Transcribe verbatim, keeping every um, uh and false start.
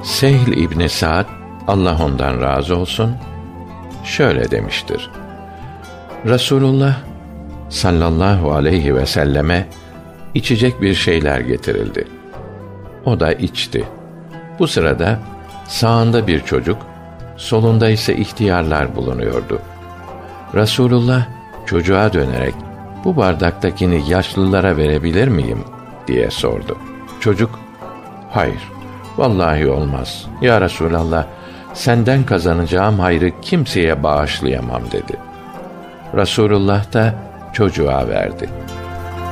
Sehl İbni Sa'd, Allah ondan razı olsun, şöyle demiştir: Resulullah sallallahu aleyhi ve selleme içecek bir şeyler getirildi. O da içti. Bu sırada sağında bir çocuk, solunda ise ihtiyarlar bulunuyordu. Resulullah çocuğa dönerek, bu bardaktakini yaşlılara verebilir miyim diye sordu. Çocuk, hayır, vallahi olmaz. Ya Resulallah, senden kazanacağım hayrı kimseye bağışlayamam dedi. Resulullah da çocuğa verdi.